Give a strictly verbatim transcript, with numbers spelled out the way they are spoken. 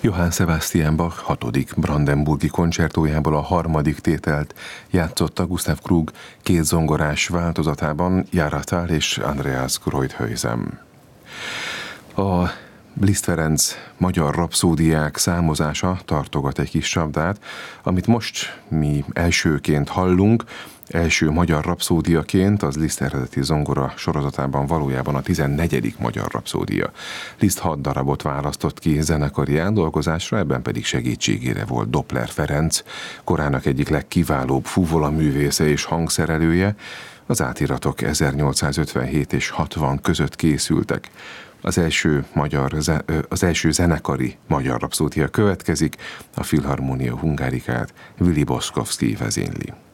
Johann Sebastian Bach hatodik brandenburgi koncertójából a harmadik tételt játszotta Gustav Krug két zongorás változatában, Járatal és Andreas Greuthuysen. A Liszt Ferenc magyar rapszódiák számozása tartogat egy kis csapdát, amit most mi elsőként hallunk, első magyar rapszódiaként az Liszt eredeti zongora sorozatában valójában a tizennegyedik magyar rapszódia. Liszt hat darabot választott ki zenekari átdolgozásra, ebben pedig segítségére volt Doppler Ferenc, korának egyik legkiválóbb fuvolaművésze és hangszerelője. Az átiratok ezernyolcszázötvenhét és hatvan között készültek. Az első, magyar, az első zenekari magyar rapszódia következik, a Filharmonia Hungárikát Willy Boszkovszky vezényli.